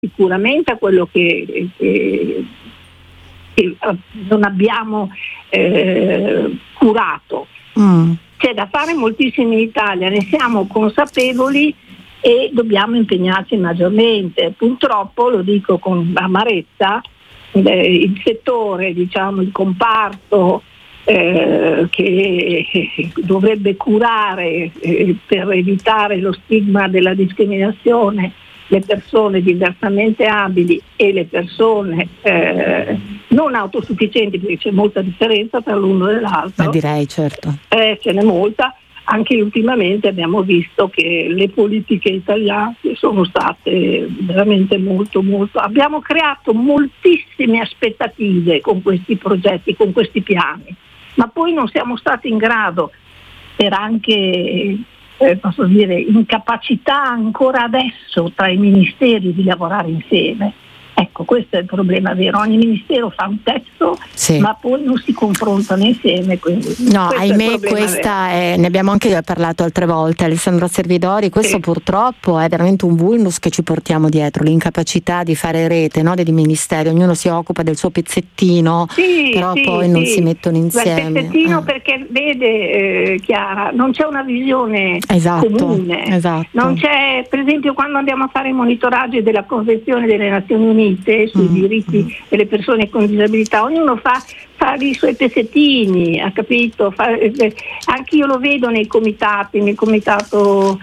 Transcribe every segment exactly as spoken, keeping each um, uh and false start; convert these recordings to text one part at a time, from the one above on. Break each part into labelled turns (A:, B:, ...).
A: sicuramente a quello che, che, che non abbiamo eh, curato. Mm. C'è da fare moltissimo in Italia, ne siamo consapevoli e dobbiamo impegnarci maggiormente. Purtroppo, lo dico con amarezza, eh, il settore, diciamo il comparto eh, che dovrebbe curare eh, per evitare lo stigma della discriminazione le persone diversamente abili e le persone eh, non autosufficienti, perché c'è molta differenza tra l'uno e l'altro.
B: Ma direi, certo.
A: Eh, ce n'è molta. Anche ultimamente abbiamo visto che le politiche italiane sono state veramente molto, molto... Abbiamo creato moltissime aspettative con questi progetti, con questi piani, ma poi non siamo stati in grado, per anche... Eh, posso dire, incapacità ancora adesso tra i ministeri di lavorare insieme. Ecco, questo è il problema vero. Ogni ministero fa un testo, sì, ma poi non si confrontano insieme. Quindi
B: no, ahimè, questa è, ne abbiamo anche parlato altre volte, Alessandra Servidori, questo sì, purtroppo è veramente un vulnus che ci portiamo dietro, l'incapacità di fare rete, no, dei ministeri, ognuno si occupa del suo pezzettino, sì, però sì, poi sì, non si mettono insieme.
A: Il pezzettino eh. perché vede, eh, Chiara, non c'è una visione
B: esatto,
A: comune.
B: Esatto.
A: Non c'è, per esempio, quando andiamo a fare i monitoraggi della Convenzione delle Nazioni Unite sui mm. diritti delle persone con disabilità, ognuno fa, fa i suoi pezzettini, ha capito? Fa, eh, anche io lo vedo nei comitati, nel comitato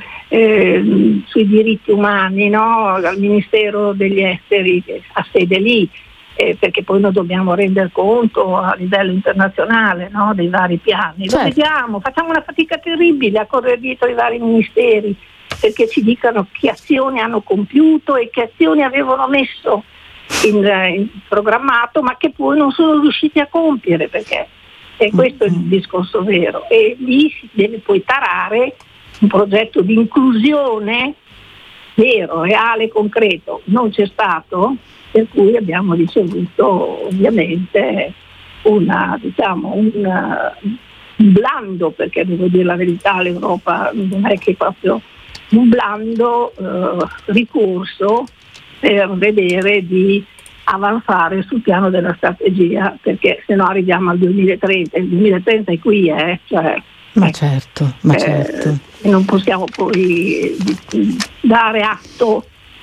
A: eh, sui diritti umani, no? Al Ministero degli Esteri che ha sede lì, eh, perché poi noi dobbiamo rendere conto a livello internazionale, no? Dei vari piani. Certo. Lo vediamo, facciamo una fatica terribile a correre dietro i vari ministeri perché ci dicano che azioni hanno compiuto e che azioni avevano messo In, in programmato, ma che poi non sono riusciti a compiere, perché e questo è il discorso vero. E lì si deve poi tarare un progetto di inclusione vero, reale, concreto. Non c'è stato, per cui abbiamo ricevuto ovviamente una, diciamo, una, un blando, perché devo dire la verità, l'Europa non è che proprio un blando eh, ricorso per vedere di avanzare sul piano della strategia, perché se no arriviamo al duemilatrenta, il duemilatrenta è qui, eh, cioè,
B: ma eh, certo, ma eh, certo.
A: Non possiamo poi dare atto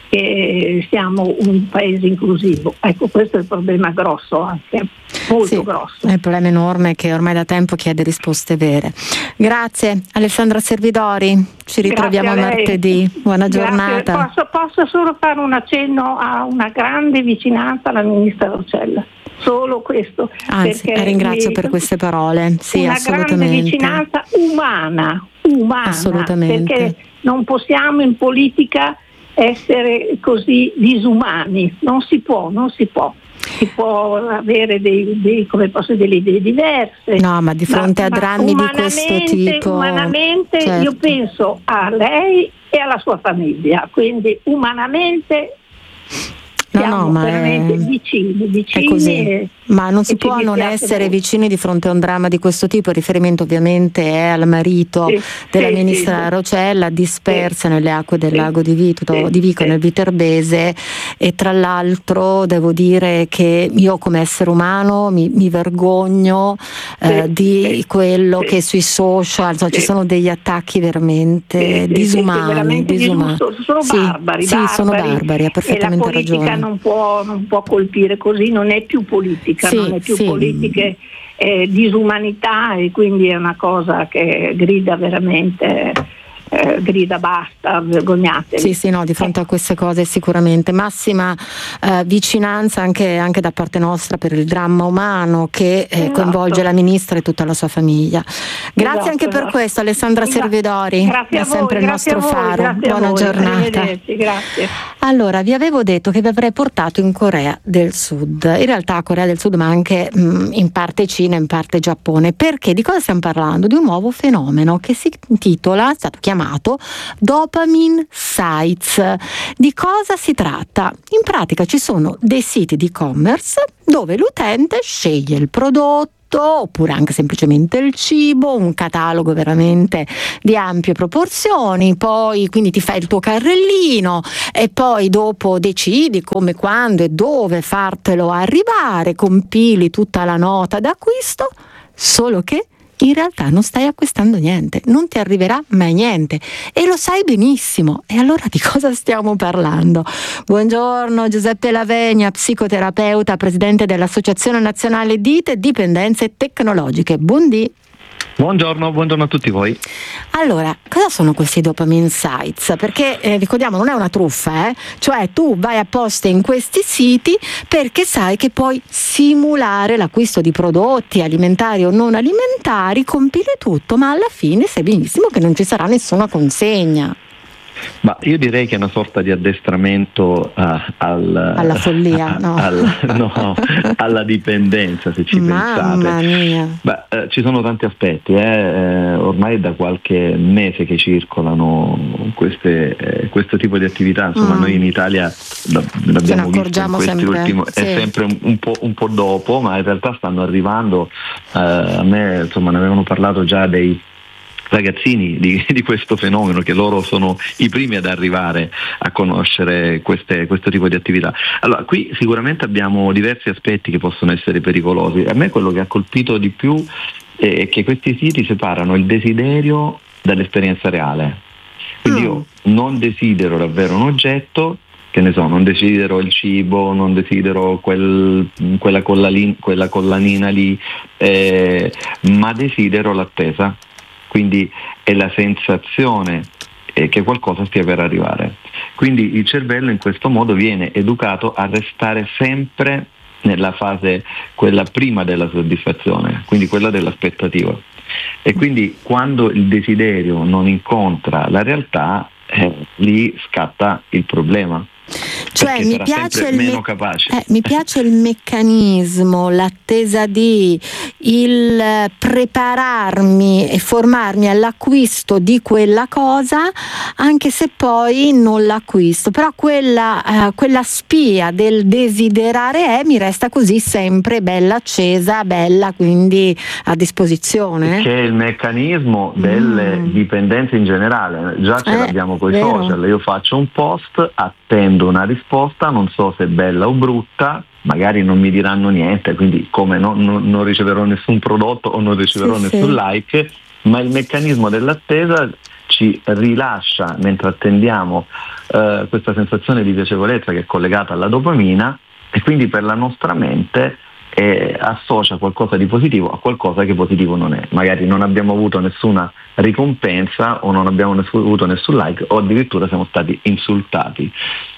A: che siamo un paese inclusivo. Ecco, questo è il problema grosso, anche molto
B: sì,
A: grosso.
B: È il problema enorme che ormai da tempo chiede risposte vere. Grazie Alessandra Servidori, ci ritroviamo martedì. Buona giornata.
A: Posso, posso solo fare un accenno a una grande vicinanza alla ministra Roccella. Solo questo.
B: Anzi, la ringrazio mi, per queste parole. Sì,
A: una
B: assolutamente.
A: Grande vicinanza umana, umana.
B: Assolutamente.
A: Perché non possiamo in politica essere così disumani, non si può, non si può. Si può avere dei, dei, come posso dire, delle idee diverse.
B: No, ma di fronte ma, a drammi di questo tipo.
A: Umanamente
B: certo.
A: Io penso a lei e alla sua famiglia, quindi umanamente
B: no,
A: siamo
B: no, ma
A: veramente
B: è,
A: vicini, vicini
B: è così.
A: E,
B: ma non si può non essere molto vicini di fronte a un dramma di questo tipo. Il riferimento ovviamente è al marito sì, della sì, ministra sì, Roccella, dispersa sì, nelle acque del sì, lago di, Vito, sì, di Vico sì, nel Viterbese, e tra l'altro devo dire che io come essere umano mi, mi vergogno sì, eh, di sì, quello sì, che sui social insomma, sì, ci sono degli attacchi veramente sì, disumani, sì, veramente disumani.
A: Sono
B: sì,
A: barbari,
B: sì,
A: barbari,
B: sono barbari, ha perfettamente ragione.
A: E la politica non può, non può colpire così, non è più politica. Sì, non è più sì, politiche eh, disumanità, e quindi è una cosa che grida veramente eh, grida basta, vergognatevi.
B: Sì, sì, no, di fronte a queste cose sicuramente massima eh, vicinanza anche, anche da parte nostra per il dramma umano che eh, esatto, coinvolge la ministra e tutta la sua famiglia. Grazie esatto, anche esatto. per questo Alessandra Servidori,
A: grazie
B: è
A: a voi,
B: sempre il nostro
A: voi,
B: faro. Buona giornata.
A: Grazie.
B: Allora, vi avevo detto che vi avrei portato in Corea del Sud, in realtà Corea del Sud ma anche mh, in parte Cina, in parte Giappone, perché di cosa stiamo parlando? Di un nuovo fenomeno che si intitola, è stato chiamato Dopamine Sites. Di cosa si tratta? In pratica ci sono dei siti di e-commerce dove l'utente sceglie il prodotto, l'acquisto, oppure anche semplicemente il cibo, un catalogo veramente di ampie proporzioni, poi quindi ti fai il tuo carrellino e poi dopo decidi come, quando e dove fartelo arrivare, compili tutta la nota d'acquisto, solo che in realtà non stai acquistando niente, non ti arriverà mai niente e lo sai benissimo. E allora di cosa stiamo parlando? Buongiorno Giuseppe Lavegna, psicoterapeuta, presidente dell'Associazione Nazionale D I T e Dipendenze Tecnologiche. Buondì.
C: Buongiorno, buongiorno a tutti voi.
B: Allora, cosa sono questi dopamine sites? Perché eh, ricordiamo, non è una truffa, eh? Cioè tu vai apposta in questi siti perché sai che puoi simulare l'acquisto di prodotti alimentari o non alimentari, compili tutto, ma alla fine sai benissimo che non ci sarà nessuna consegna.
C: Ma io direi che è una sorta di addestramento uh, al,
B: alla follia,
C: a,
B: no.
C: Al, no, alla dipendenza, se ci
B: Mamma
C: pensate.
B: Mia.
C: Beh, eh, ci sono tanti aspetti, eh. Eh, ormai è da qualche mese che circolano queste, eh, questo tipo di attività, insomma mm. noi in Italia l'abbiamo visto in questi
B: sempre,
C: ultimi,
B: sì.
C: è sempre un, un, po', un po' dopo, ma in realtà stanno arrivando, eh, a me insomma ne avevano parlato già dei ragazzini di, di questo fenomeno, che loro sono i primi ad arrivare a conoscere queste, questo tipo di attività. Allora, qui sicuramente abbiamo diversi aspetti che possono essere pericolosi. A me quello che ha colpito di più è che questi siti separano il desiderio dall'esperienza reale. Quindi mm. io non desidero davvero un oggetto, che ne so, non desidero il cibo, non desidero quel, quella, collalin, quella collanina lì, eh, ma desidero l'attesa. Quindi è la sensazione eh, che qualcosa stia per arrivare. Quindi il cervello in questo modo viene educato a restare sempre nella fase, quella prima della soddisfazione, quindi quella dell'aspettativa. E quindi quando il desiderio non incontra la realtà, eh, lì scatta il problema.
B: Cioè mi piace, il
C: meno
B: me-
C: capace.
B: Eh, mi piace il meccanismo, l'attesa di, il prepararmi e formarmi all'acquisto di quella cosa, anche se poi non l'acquisto, però quella, eh, quella spia del desiderare è, mi resta così sempre bella accesa, bella quindi a disposizione.
C: Che è il meccanismo delle mm. dipendenze in generale, già ce
B: eh,
C: l'abbiamo con i
B: vero.
C: social, io faccio un post, attendo una risposta, non so se è bella o brutta, magari non mi diranno niente, quindi come no, non, non riceverò nessun prodotto o non riceverò sì, nessun sì. like, ma il meccanismo dell'attesa ci rilascia mentre attendiamo eh, questa sensazione di piacevolezza che è collegata alla dopamina, e quindi per la nostra mente eh, associa qualcosa di positivo a qualcosa che positivo non è. Magari non abbiamo avuto nessuna ricompensa o non abbiamo nessun, avuto nessun like, o addirittura siamo stati insultati.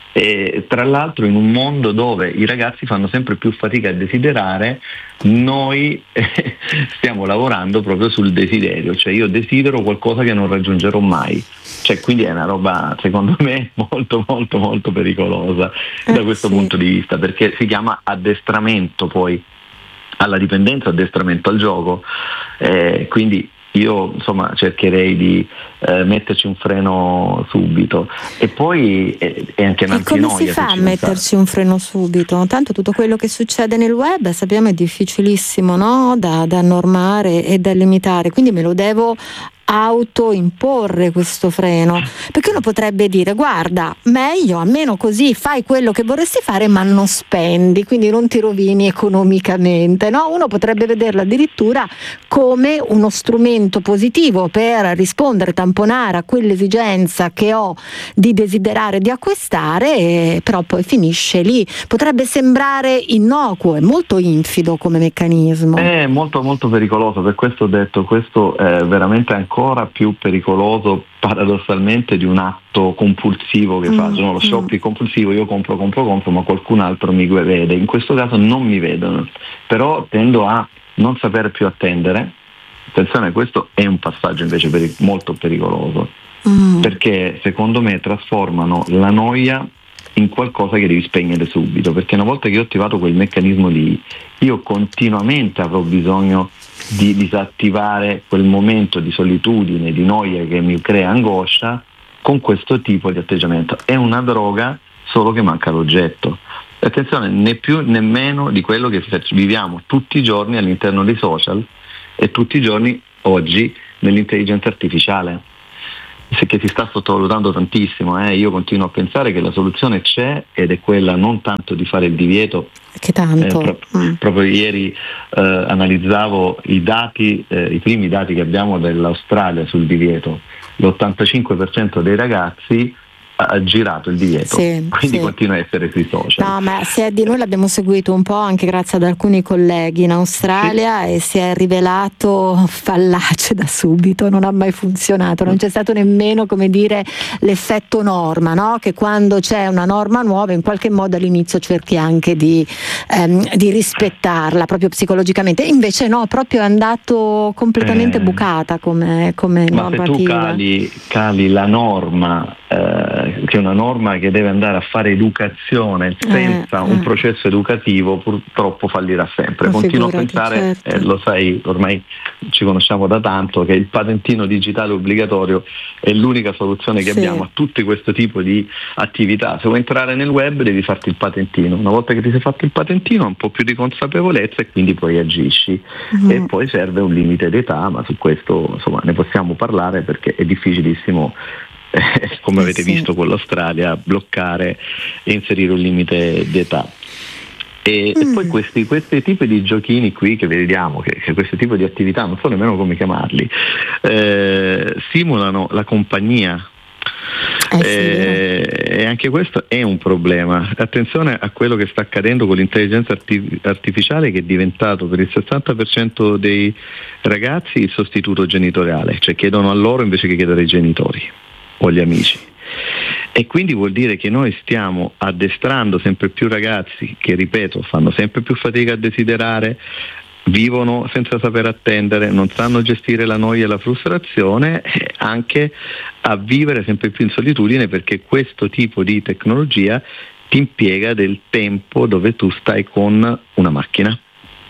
C: E tra l'altro in un mondo dove i ragazzi fanno sempre più fatica a desiderare, noi eh, stiamo lavorando proprio sul desiderio, cioè io desidero qualcosa che non raggiungerò mai, cioè quindi è una roba secondo me molto molto molto pericolosa eh, da questo sì. punto di vista, perché si chiama addestramento poi alla dipendenza, addestramento al gioco, eh, quindi io insomma cercherei di eh, metterci un freno subito. E poi è, è anche
B: e come si fa a metterci un freno subito? Tanto tutto quello che succede nel web sappiamo è difficilissimo, no? da, da normare e da limitare, quindi me lo devo autoimporre questo freno, perché uno potrebbe dire guarda, meglio, almeno così fai quello che vorresti fare ma non spendi, quindi non ti rovini economicamente, no? Uno potrebbe vederlo addirittura come uno strumento positivo per rispondere, tamponare a quell'esigenza che ho di desiderare di acquistare, e però poi finisce lì. Potrebbe sembrare innocuo, è molto infido come meccanismo.
C: È molto molto pericoloso, per questo ho detto, questo è veramente ancora ancora più pericoloso paradossalmente di un atto compulsivo che mm, faccio, no? Lo shopping mm. compulsivo, io compro, compro, compro, ma qualcun altro mi vede, in questo caso non mi vedono, però tendo a non sapere più attendere. Attenzione, questo è un passaggio invece peri- molto pericoloso, mm. perché secondo me trasformano la noia in qualcosa che devi spegnere subito, perché una volta che ho attivato quel meccanismo lì, io continuamente avrò bisogno di disattivare quel momento di solitudine, di noia che mi crea angoscia con questo tipo di atteggiamento. È una droga, solo che manca l'oggetto. attenzione, né più né meno di quello che viviamo tutti i giorni all'interno dei social e tutti i giorni oggi nell'intelligenza artificiale, che si sta sottovalutando tantissimo. Eh. Io continuo a pensare che la soluzione c'è, ed è quella non tanto di fare il divieto.
B: Che tanto.
C: Eh, pro- mm. Proprio ieri eh, analizzavo i dati, eh, i primi dati che abbiamo dell'Australia sul divieto. L'ottantacinque per cento dei ragazzi ha girato il divieto,
B: sì,
C: quindi
B: sì.
C: continua a essere sui social.
B: No, ma si è di noi l'abbiamo seguito un po' anche grazie ad alcuni colleghi in Australia, sì. E si è rivelato fallace da subito, non ha mai funzionato, non c'è stato nemmeno, come dire, l'effetto norma, no? Che quando c'è una norma nuova in qualche modo all'inizio cerchi anche di, ehm, di rispettarla proprio psicologicamente, invece no, proprio è andato completamente eh, bucata come, come
C: ma
B: normativa.
C: Se tu cali, cali la norma, eh, che è una norma che deve andare a fare educazione senza eh, un eh. processo educativo, purtroppo fallirà sempre. Ma Continuo a pensare, certo. eh, lo sai, ormai ci conosciamo da tanto, che il patentino digitale obbligatorio è l'unica soluzione che sì. abbiamo a tutto questo tipo di attività. Se vuoi entrare nel web devi farti il patentino, una volta che ti sei fatto il patentino un po' più di consapevolezza e quindi poi agisci. Mm. E poi serve un limite d'età, ma su questo insomma ne possiamo parlare perché è difficilissimo, come avete eh sì. visto con l'Australia, bloccare e inserire un limite d'età. E, mm. e poi questi, questi tipi di giochini qui che vediamo, che, che questo tipo di attività, non so nemmeno come chiamarli, eh, simulano la compagnia. Eh sì, eh, e anche questo è un problema. Attenzione a quello che sta accadendo con l'intelligenza arti- artificiale, che è diventato per il sessanta per cento dei ragazzi il sostituto genitoriale, cioè chiedono a loro invece che chiedere ai genitori o agli amici. E quindi vuol dire che noi stiamo addestrando sempre più ragazzi che, ripeto, fanno sempre più fatica a desiderare, vivono senza saper attendere, non sanno gestire la noia e la frustrazione, anche a vivere sempre più in solitudine, perché questo tipo di tecnologia ti impiega del tempo dove tu stai con una macchina.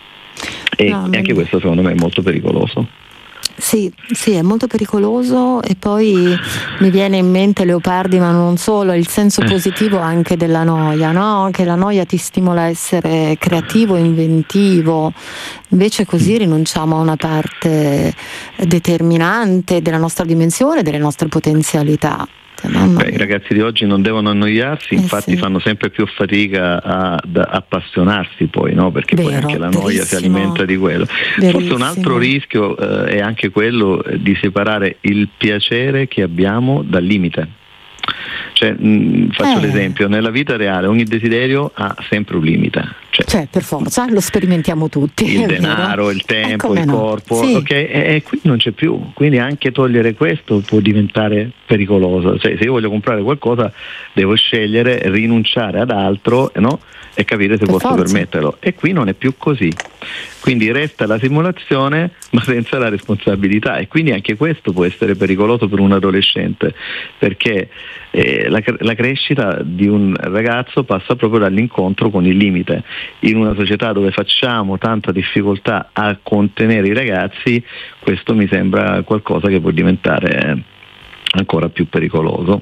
C: E, no, e anche questo secondo me è molto pericoloso.
B: Sì, sì, è molto pericoloso. E poi mi viene in mente Leopardi, ma non solo, il senso positivo anche della noia, no? Che la noia ti stimola a essere creativo, inventivo, invece così rinunciamo a una parte determinante della nostra dimensione, delle nostre potenzialità.
C: Beh, i ragazzi di oggi non devono annoiarsi, eh infatti sì. fanno sempre più fatica a, ad appassionarsi poi, no? Perché Vero, poi anche la noia verissimo. si alimenta di quello. Verissimo. Forse un altro rischio eh, è anche quello di separare il piacere che abbiamo dal limite. Cioè, mh, faccio eh. l'esempio, nella vita reale ogni desiderio ha sempre un limite. Cioè,
B: cioè per forza, lo sperimentiamo tutti.
C: Il denaro, vero. il tempo, il
B: no.
C: corpo,
B: sì.
C: ok? E, e qui non c'è più, quindi anche togliere questo può diventare pericoloso. Cioè, se io voglio comprare qualcosa devo scegliere, rinunciare ad altro, no? E capire se per posso forza. permetterlo. E qui non è più così. Quindi resta la simulazione ma senza la responsabilità, e quindi anche questo può essere pericoloso per un adolescente, perché eh, la, la crescita di un ragazzo passa proprio dall'incontro con il limite. In una società dove facciamo tanta difficoltà a contenere i ragazzi, questo mi sembra qualcosa che può diventare ancora più pericoloso.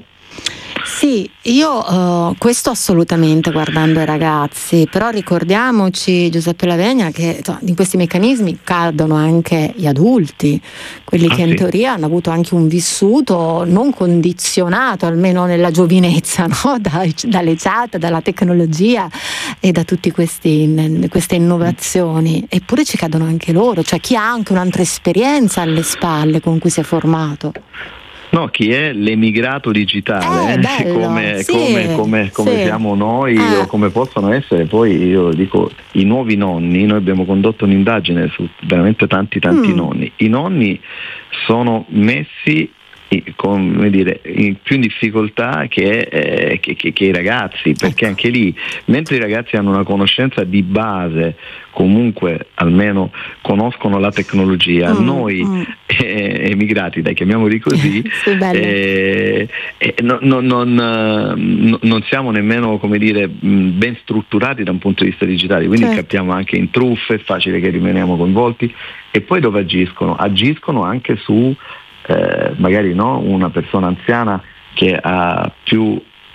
B: Sì, io uh, questo assolutamente guardando i ragazzi, però ricordiamoci, Giuseppe Lavegna, che insomma, in questi meccanismi cadono anche gli adulti, quelli ah, che in sì. teoria hanno avuto anche un vissuto non condizionato, almeno nella giovinezza, no? da, dalle chat, dalla tecnologia e da tutte queste innovazioni, eppure ci cadono anche loro, cioè chi ha anche un'altra esperienza alle spalle con cui si è formato.
C: No, chi è l'emigrato digitale,
B: eh,
C: eh, come,
B: sì,
C: come, come, come
B: sì.
C: siamo noi
B: eh.
C: o come possono essere poi, io dico, i nuovi nonni. Noi abbiamo condotto un'indagine su veramente tanti tanti mm. nonni. I nonni sono messi con, come dire, in più in difficoltà che, eh, che, che, che i ragazzi, perché anche lì, mentre i ragazzi hanno una conoscenza di base, comunque almeno conoscono la tecnologia, mm, noi mm. Eh, emigrati, dai, chiamiamoli così,
B: sì,
C: eh, eh, no, no, non, no, non siamo nemmeno, come dire, ben strutturati da un punto di vista digitale, quindi certo. capiamo anche in truffe, è facile che rimaniamo coinvolti. E poi dove agiscono? Agiscono anche su Eh, magari no, una persona anziana che ha più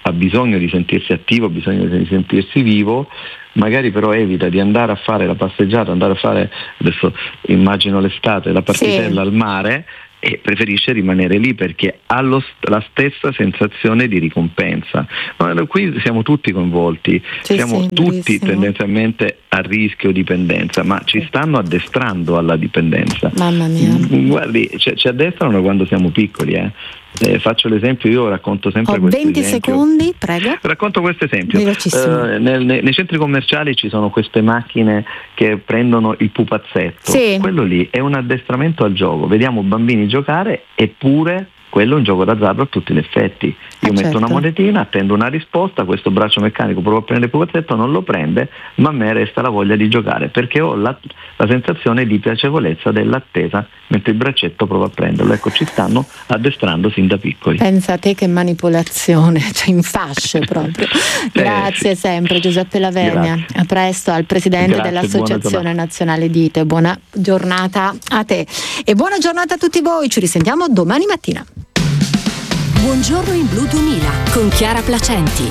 C: ha bisogno di sentirsi attivo, ha bisogno di sentirsi vivo, magari però evita di andare a fare la passeggiata, andare a fare, adesso immagino l'estate, la partitella sì. al mare, e preferisce rimanere lì perché ha lo, la stessa sensazione di ricompensa. Ma qui siamo tutti coinvolti, sì, siamo sì, tutti bellissimo. tendenzialmente a rischio dipendenza, ma ci stanno addestrando alla dipendenza.
B: Mamma mia.
C: Guardi, ci, ci addestrano quando siamo piccoli, eh. Eh, faccio l'esempio, io racconto sempre
B: Ho
C: questo
B: venti
C: esempio.
B: secondi, prego.
C: Racconto questo esempio.
B: Eh,
C: nel, nei, nei centri commerciali ci sono queste macchine che prendono il pupazzetto.
B: Sì.
C: Quello lì è un addestramento al gioco. Vediamo bambini giocare, eppure quello è un gioco d'azzardo a tutti gli effetti. Io
B: eh
C: metto
B: certo.
C: una monetina, attendo una risposta, questo braccio meccanico prova a prendere il pupazzetto, non lo prende, ma a me resta la voglia di giocare perché ho la, la sensazione di piacevolezza dell'attesa mentre il braccetto prova a prenderlo. Ecco, ci stanno addestrando sin da piccoli.
B: Pensa a te che manipolazione, cioè in fasce proprio. Grazie sempre Giuseppe Lavernia.
C: Grazie.
B: A presto al presidente
C: Grazie,
B: dell'Associazione Nazionale Dite. Buona giornata a te e buona giornata a tutti voi. Ci risentiamo domani mattina.
D: Buongiorno in Blu duemila con Chiara Placenti.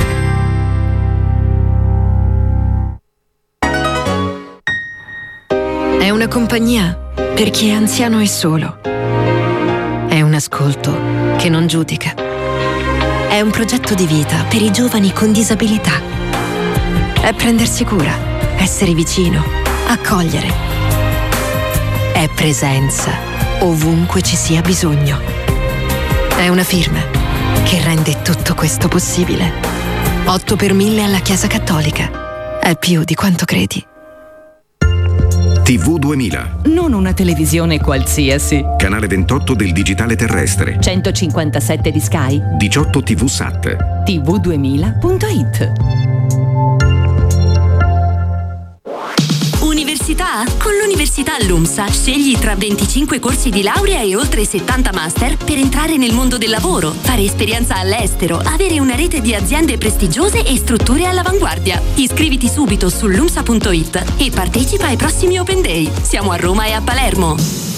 D: È una compagnia per chi è anziano e solo. È un ascolto che non giudica. È un progetto di vita per i giovani con disabilità. È prendersi cura, essere vicino, accogliere. È presenza ovunque ci sia bisogno. È una firma che rende tutto questo possibile. otto per mille alla Chiesa Cattolica. È più di quanto credi.
E: tivù duemila.
F: Non una televisione qualsiasi.
E: Canale ventotto del digitale terrestre.
F: centocinquantasette di Sky.
E: diciotto tivù Sat.
F: tivù duemila punto it.
D: Università? Con l'Università LUMSA scegli tra venticinque corsi di laurea e oltre settanta master per entrare nel mondo del lavoro, fare esperienza all'estero, avere una rete di aziende prestigiose e strutture all'avanguardia. Iscriviti subito su lumsa punto it e partecipa ai prossimi Open Day. Siamo a Roma e a Palermo.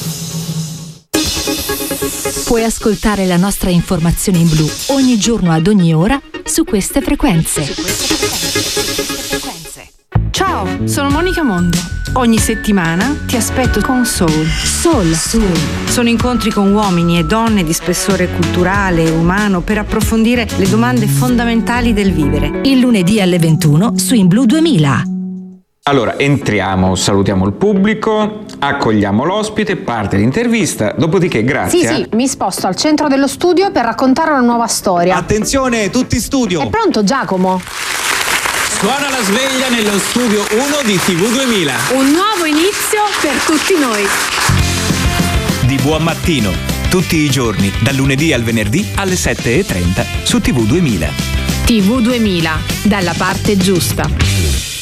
G: Puoi ascoltare la nostra informazione in blu ogni giorno ad ogni ora su queste frequenze.
H: Ciao, sono Monica Mondo. Ogni settimana ti aspetto con Soul.
G: Soul. Soul.
H: Sono incontri con uomini e donne di spessore culturale e umano per approfondire le domande fondamentali del vivere.
G: Il lunedì alle ventuno su In Blu duemila.
I: Allora, entriamo, salutiamo il pubblico, accogliamo l'ospite, parte l'intervista, dopodiché grazie.
J: Sì, sì, mi sposto al centro dello studio per raccontare una nuova storia.
K: Attenzione, tutti in studio!
J: È pronto Giacomo?
K: Suona la sveglia nello studio uno di tivù duemila.
J: Un nuovo inizio per tutti noi.
L: Di buon mattino, tutti i giorni, dal lunedì al venerdì alle sette e trenta su tivù duemila.
J: tivù duemila, dalla parte giusta.